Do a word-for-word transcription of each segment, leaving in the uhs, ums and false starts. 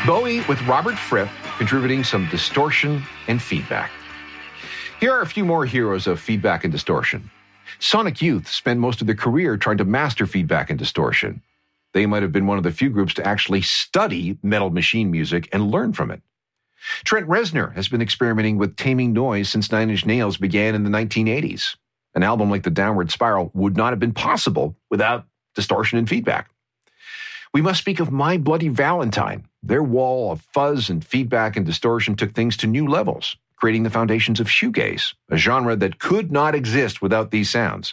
Bowie with Robert Fripp contributing some distortion and feedback. Here are a few more heroes of feedback and distortion. Sonic Youth spent most of their career trying to master feedback and distortion. They might have been one of the few groups to actually study Metal Machine music and learn from it. Trent Reznor has been experimenting with taming noise since Nine Inch Nails began in the nineteen eighties. An album like The Downward Spiral would not have been possible without distortion and feedback. We must speak of My Bloody Valentine. Their wall of fuzz and feedback and distortion took things to new levels, creating the foundations of shoegaze, a genre that could not exist without these sounds.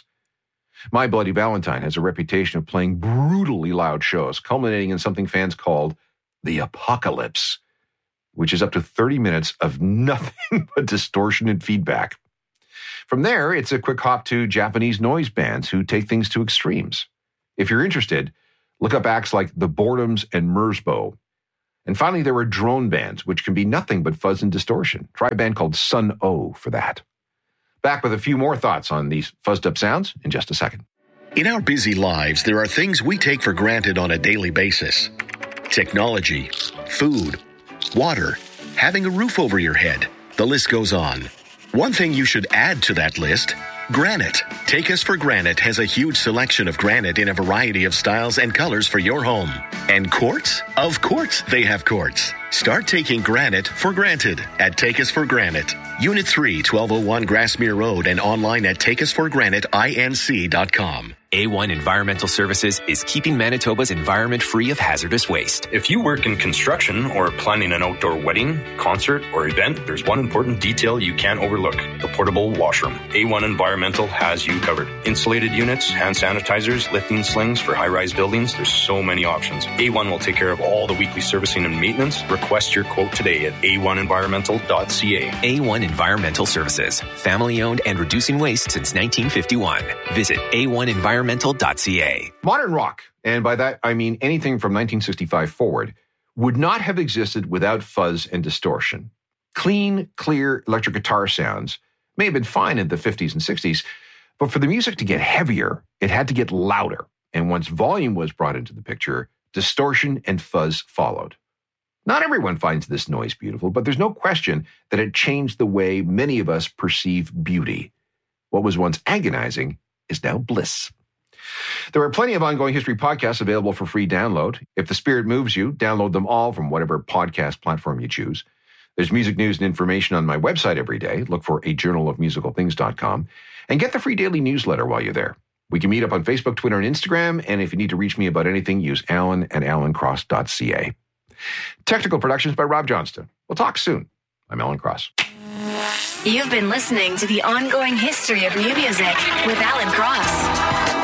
My Bloody Valentine has a reputation of playing brutally loud shows, culminating in something fans called the Apocalypse, which is up to thirty minutes of nothing but distortion and feedback. From there, it's a quick hop to Japanese noise bands who take things to extremes. If you're interested, look up acts like The Boredoms and Merzbow. And finally, there are drone bands, which can be nothing but fuzz and distortion. Try a band called Sun O for that. Back with a few more thoughts on these fuzzed up sounds in just a second. In our busy lives, there are things we take for granted on a daily basis. Technology, food, water, having a roof over your head. The list goes on. One thing you should add to that list: granite. Take Us for Granite has a huge selection of granite in a variety of styles and colors for your home. And quartz? Of course they have quartz. Start taking granite for granted at Take Us for Granite. Unit three, twelve oh one Grassmere Road, and online at take us for granite inc dot com. A one Environmental Services is keeping Manitoba's environment free of hazardous waste. If you work in construction or planning an outdoor wedding, concert, or event, there's one important detail you can't overlook: the portable washroom. A one Environmental has you covered. Insulated units, hand sanitizers, lifting slings for high-rise buildings. There's so many options. A one will take care of all the weekly servicing and maintenance. Request your quote today at a one environmental dot c a. A one Environmental Services, family-owned and reducing waste since nineteen fifty-one. Visit a one environmental dot c a. Modern rock, and by that I mean anything from nineteen sixty-five forward, would not have existed without fuzz and distortion. Clean, clear electric guitar sounds may have been fine in the fifties and sixties, but for the music to get heavier, it had to get louder. And once volume was brought into the picture, distortion and fuzz followed. Not everyone finds this noise beautiful, but there's no question that it changed the way many of us perceive beauty. What was once agonizing is now bliss. There are plenty of Ongoing History podcasts available for free download. If the spirit moves you, download them all from whatever podcast platform you choose. There's music news and information on my website every day. Look for a journal of musical things dot com and get the free daily newsletter while you're there. We can meet up on Facebook, Twitter, and Instagram. And if you need to reach me about anything, use alan at alan cross dot c a. Technical productions by Rob Johnston. We'll talk soon. I'm Alan Cross. You've been listening to the Ongoing History of New Music with Alan Cross.